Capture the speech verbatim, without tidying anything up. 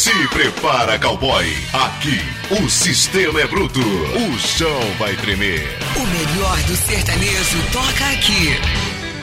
Se prepara, cowboy. Aqui o sistema é bruto. O chão vai tremer. O melhor do sertanejo toca aqui.